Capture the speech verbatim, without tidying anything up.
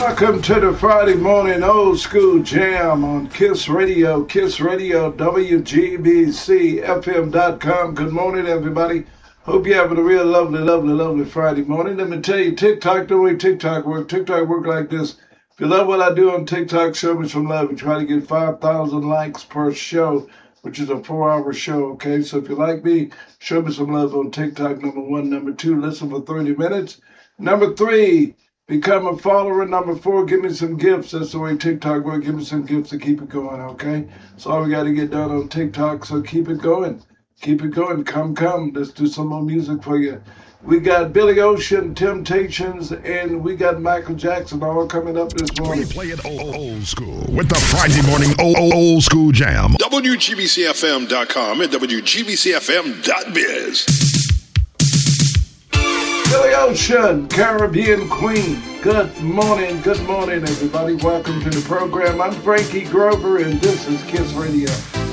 Welcome to the Friday morning old school jam on Kiss Radio, Kiss Radio, W G B C F M dot com. Good morning, everybody. Hope you're having a real lovely, lovely, lovely Friday morning. Let me tell you, TikTok, the way TikTok works, TikTok work like this. If you love what I do on TikTok, show me some love. We try to get five thousand likes per show, which is a four-hour show, okay? So if you like me, show me some love on TikTok, number one. Number two, listen for thirty minutes. Number three, become a follower. Number four, give me some gifts. That's the way TikTok works. Give me some gifts to keep it going, okay? That's all we got to get done on TikTok, so keep it going. Keep it going. Come, come. Let's do some more music for you. We got Billy Ocean, Temptations, and we got Michael Jackson all coming up this morning. We play it old, old school with the Friday morning old, old, old school jam. W G B C F M dot com and W G B C F M dot biz. Billy Ocean, Caribbean Queen. Good morning, good morning, everybody. Welcome to the program. I'm Frankie Grover, and this is Kiss Radio.